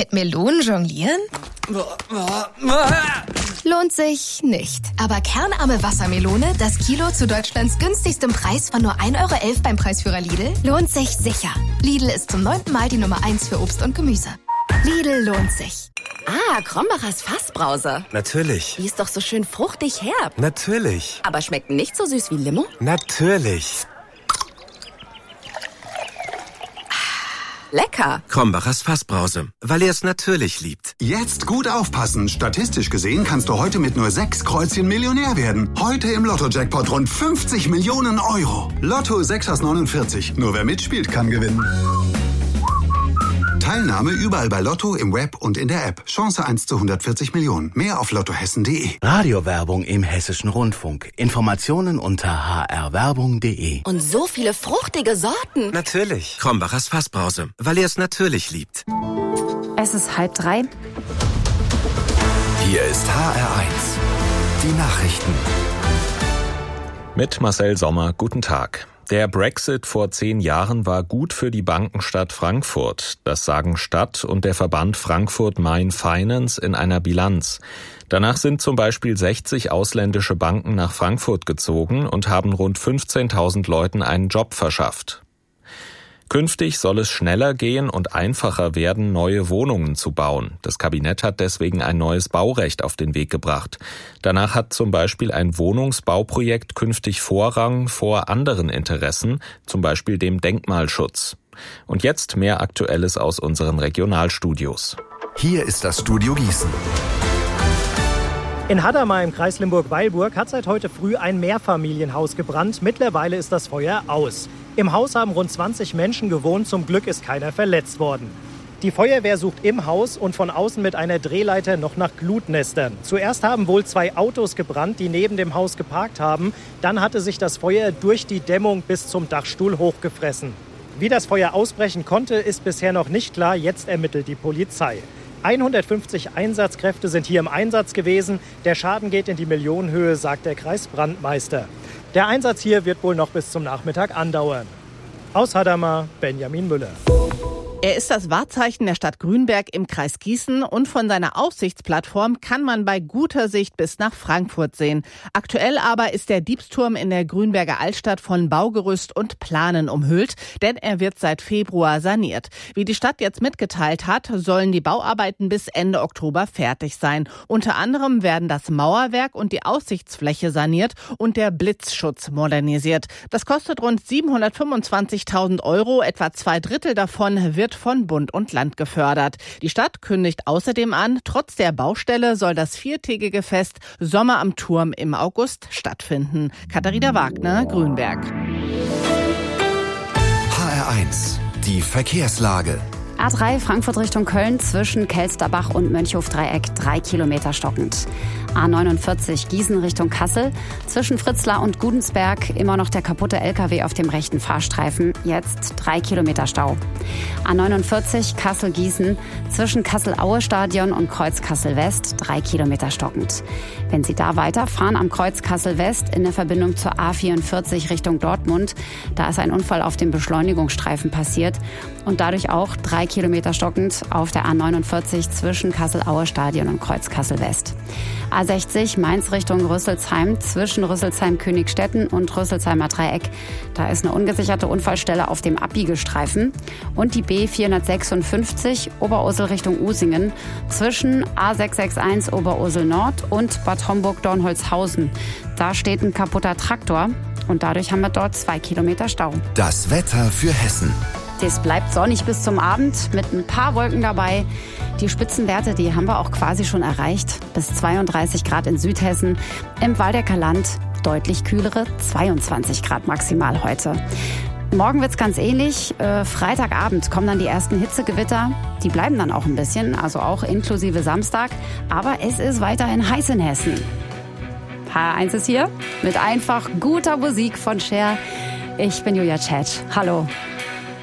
Mit Melonen jonglieren? Lohnt sich nicht. Aber kernarme Wassermelone, das Kilo zu Deutschlands günstigstem Preis von nur 1,11 € beim Preisführer Lidl, lohnt sich sicher. Lidl ist zum 9. Mal die Nummer 1 für Obst und Gemüse. Lidl lohnt sich. Ah, Krombacher's Fassbrause. Natürlich. Die ist doch so schön fruchtig herb. Natürlich. Aber schmeckt nicht so süß wie Limo? Natürlich. Lecker. Krombacher's Fassbrause, weil er es natürlich liebt. Jetzt gut aufpassen. Statistisch gesehen kannst du heute mit nur 6 Kreuzchen Millionär werden. Heute im Lotto-Jackpot rund 50 Millionen €. Lotto 6 aus 49. Nur wer mitspielt, kann gewinnen. Teilnahme überall bei Lotto, im Web und in der App. Chance 1 zu 140 Millionen. Mehr auf lottohessen.de. Radiowerbung im Hessischen Rundfunk. Informationen unter hrwerbung.de. Und so viele fruchtige Sorten. Natürlich. Krombacher's Fassbrause, weil er es natürlich liebt. Es ist 2:30. Hier ist HR1. Die Nachrichten. Mit Marcel Sommer, guten Tag. Der Brexit vor 10 Jahren war gut für die Bankenstadt Frankfurt. Das sagen Stadt und der Verband Frankfurt Main Finance in einer Bilanz. Danach sind zum Beispiel 60 ausländische Banken nach Frankfurt gezogen und haben rund 15.000 Leuten einen Job verschafft. Künftig soll es schneller gehen und einfacher werden, neue Wohnungen zu bauen. Das Kabinett hat deswegen ein neues Baurecht auf den Weg gebracht. Danach hat zum Beispiel ein Wohnungsbauprojekt künftig Vorrang vor anderen Interessen, zum Beispiel dem Denkmalschutz. Und jetzt mehr Aktuelles aus unseren Regionalstudios. Hier ist das Studio Gießen. In Hadamar im Kreis Limburg-Weilburg hat seit heute früh ein Mehrfamilienhaus gebrannt. Mittlerweile ist das Feuer aus. Im Haus haben rund 20 Menschen gewohnt. Zum Glück ist keiner verletzt worden. Die Feuerwehr sucht im Haus und von außen mit einer Drehleiter noch nach Glutnestern. Zuerst haben wohl 2 Autos gebrannt, die neben dem Haus geparkt haben. Dann hatte sich das Feuer durch die Dämmung bis zum Dachstuhl hochgefressen. Wie das Feuer ausbrechen konnte, ist bisher noch nicht klar. Jetzt ermittelt die Polizei. 150 Einsatzkräfte sind hier im Einsatz gewesen. Der Schaden geht in die Millionenhöhe, sagt der Kreisbrandmeister. Der Einsatz hier wird wohl noch bis zum Nachmittag andauern. Aus Hadamar, Benjamin Müller. Er ist das Wahrzeichen der Stadt Grünberg im Kreis Gießen und von seiner Aussichtsplattform kann man bei guter Sicht bis nach Frankfurt sehen. Aktuell aber ist der Diebsturm in der Grünberger Altstadt von Baugerüst und Planen umhüllt, denn er wird seit Februar saniert. Wie die Stadt jetzt mitgeteilt hat, sollen die Bauarbeiten bis Ende Oktober fertig sein. Unter anderem werden das Mauerwerk und die Aussichtsfläche saniert und der Blitzschutz modernisiert. Das kostet rund 725.000 €, etwa 2/3 davon wird von Bund und Land gefördert. Die Stadt kündigt außerdem an, trotz der Baustelle soll das 4-tägige Fest Sommer am Turm im August stattfinden. Katharina Wagner, Grünberg. HR1. Die Verkehrslage. A3 Frankfurt Richtung Köln zwischen Kelsterbach und Mönchhof-Dreieck 3 Kilometer stockend. A49 Gießen Richtung Kassel zwischen Fritzlar und Gudensberg immer noch der kaputte LKW auf dem rechten Fahrstreifen, jetzt 3 Kilometer Stau. A49 Kassel-Gießen zwischen Kassel-Aue-Stadion und Kreuz Kassel-West 3 Kilometer stockend. Wenn Sie da weiterfahren am Kreuz Kassel-West in der Verbindung zur A44 Richtung Dortmund, da ist ein Unfall auf dem Beschleunigungsstreifen passiert und dadurch auch 3 Kilometer stockend auf der A49 zwischen Kassel-Aue-Stadion und Kreuz Kassel-West. A60 Mainz Richtung Rüsselsheim zwischen Rüsselsheim-Königstetten und Rüsselsheimer Dreieck. Da ist eine ungesicherte Unfallstelle auf dem Abbiegestreifen. Und die B456 Oberursel Richtung Usingen zwischen A661 Oberursel Nord und Bad Homburg-Dornholzhausen. Da steht ein kaputter Traktor und dadurch haben wir dort 2 Kilometer Stau. Das Wetter für Hessen. Es bleibt sonnig bis zum Abend mit ein paar Wolken dabei. Die Spitzenwerte, die haben wir auch quasi schon erreicht. Bis 32 Grad in Südhessen. Im Waldecker Land deutlich kühlere 22 Grad maximal heute. Morgen wird's ganz ähnlich. Freitagabend kommen dann die ersten Hitzegewitter. Die bleiben dann auch ein bisschen, also auch inklusive Samstag. Aber es ist weiterhin heiß in Hessen. HR1 ist hier mit einfach guter Musik von Cher. Ich bin Julia Tschetsch. Hallo.